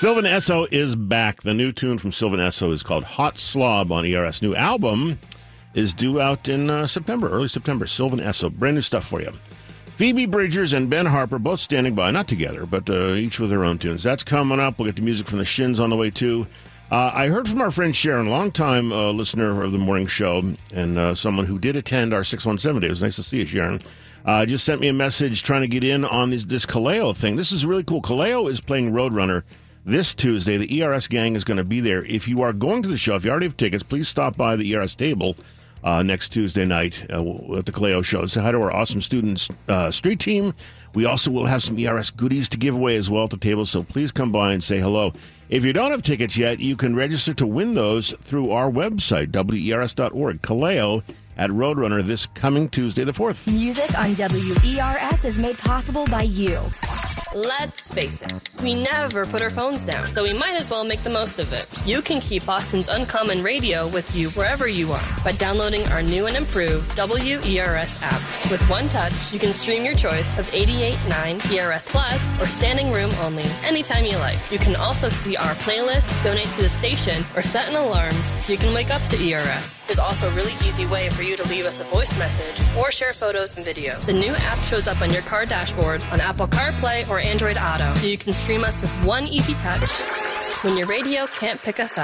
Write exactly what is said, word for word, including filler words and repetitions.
Sylvan Esso is back. The new tune from Sylvan Esso is called Hot Slob on E R S. New album is due out in uh, September, early September. Sylvan Esso, brand new stuff for you. Phoebe Bridgers and Ben Harper both standing by, not together, but uh, each with their own tunes. That's coming up. We'll get the music from the Shins on the way, too. Uh, I heard from our friend Sharon, longtime uh, listener of the morning show, and uh, someone who did attend our six one seven day. It was nice to see you, Sharon. Uh, just sent me a message trying to get in on this, this Kaleo thing. This is really cool. Kaleo is playing Roadrunner this Tuesday. The E R S gang is going to be there. If you are going to the show, if you already have tickets, please stop by the E R S table uh, next Tuesday night uh, at the Kaleo show. Say hi to our awesome students uh, street team. We also will have some E R S goodies to give away as well at the table, so please come by and say hello. If you don't have tickets yet, you can register to win those through our website, W E R S dot org. Kaleo at Roadrunner this coming Tuesday the fourth. Music on W E R S is made possible by you. Let's face it, we never put our phones down, so we might as well make the most of it. You can keep Boston's Uncommon Radio with you wherever you are by downloading our new and improved W E R S app. With one touch, you can stream your choice of eighty-eight point nine, E R S Plus, or standing room only anytime you like. You can also see our playlists, donate to the station, or set an alarm so you can wake up to E R S. There's also a really easy way for you to leave us a voice message or share photos and videos. The new app shows up on your car dashboard on Apple CarPlay or Android Auto, so you can stream us with one easy touch when your radio can't pick us up.